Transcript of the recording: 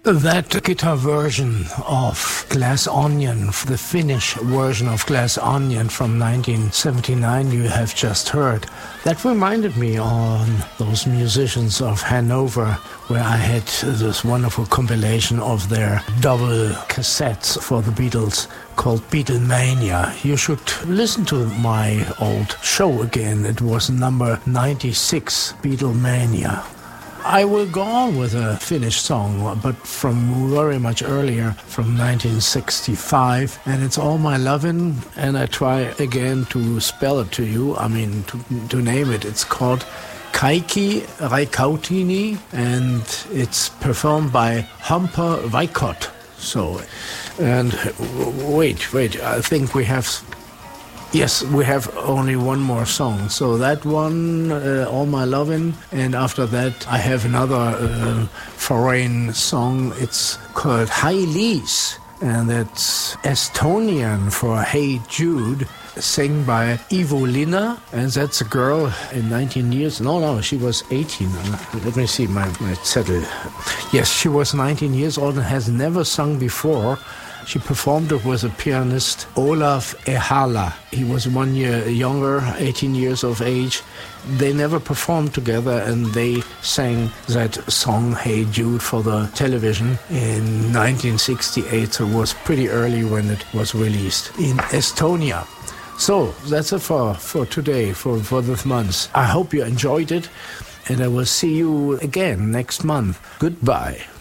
That guitar version of Glass Onion, the Finnish version of Glass Onion from 1979 you have just heard, that reminded me on those musicians of Hanover, where I had this wonderful compilation of their double cassettes for the Beatles called Beatlemania. You should listen to my old show again. It was number 96, Beatlemania. I will go on with a Finnish song, but from very much earlier, from 1965, and it's All My Lovin', and I try again to spell it to you, to name it. It's called Kaikki Raikautini, and it's performed by Hampa Vaikot. So, and wait, I think we have... Yes, we have only one more song. So that one, All My Lovin', and after that I have another foreign song. It's called Hei Liis, and that's Estonian for Hey Jude, sang by Ivo Linna, and that's a girl in 19 years. No, she was 18. Let me see my zettel. Yes, she was 19 years old and has never sung before. She performed it with a pianist, Olaf Ehala. He was 1 year younger, 18 years of age. They never performed together, and they sang that song, Hey Jude, for the television in 1968. So it was pretty early when it was released in Estonia. So that's it for today, for this month. I hope you enjoyed it, and I will see you again next month. Goodbye.